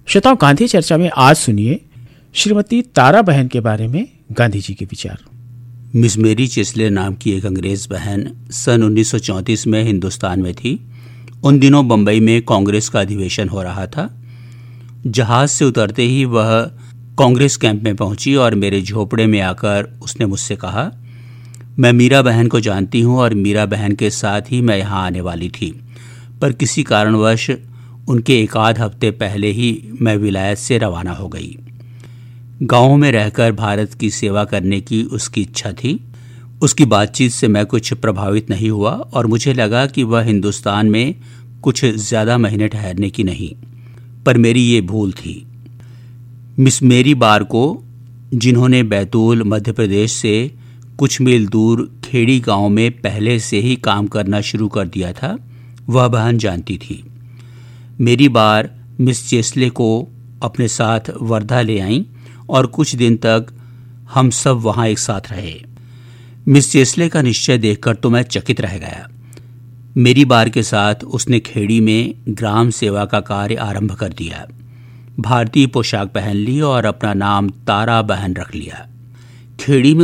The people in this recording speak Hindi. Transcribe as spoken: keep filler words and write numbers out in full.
श्रोताओं, गांधी चर्चा में आज सुनिए श्रीमती तारा बहन के बारे में गांधी जी के विचार। मिस मेरी चेस्ले नाम की एक अंग्रेज बहन सन उन्नीस सौ चौंतीस में हिंदुस्तान में थी। उन दिनों बम्बई में कांग्रेस का अधिवेशन हो रहा था। जहाज से उतरते ही वह कांग्रेस कैंप में पहुंची और मेरे झोपड़े में आकर उसने मुझसे कहा, मैं मीरा बहन को जानती हूं और मीरा बहन के साथ ही मैं यहाँ आने वाली थी, पर किसी कारणवश उनके एक आध हफ्ते पहले ही मैं विलायत से रवाना हो गई। गाँव में रहकर भारत की सेवा करने की उसकी इच्छा थी। उसकी बातचीत से मैं कुछ प्रभावित नहीं हुआ और मुझे लगा कि वह हिंदुस्तान में कुछ ज़्यादा महीने ठहरने की नहीं, पर मेरी ये भूल थी। मिस मेरी बार को, जिन्होंने बैतूल मध्य प्रदेश से कुछ मील दूर खेड़ी गांव में पहले से ही काम करना शुरू कर दिया था, वह बहन जानती थी। मेरी बार मिस चेस्ले को अपने साथ वर्धा ले आईं और कुछ दिन तक हम सब वहाँ एक साथ रहे। मिस चेस्ले का निश्चय देखकर तो मैं चकित रह गया। मेरी बार के साथ उसने खेड़ी में ग्राम सेवा का कार्य आरंभ कर दिया। भारतीय पोशाक पहन ली और अपना नाम तारा बहन रख लिया। खेड़ी में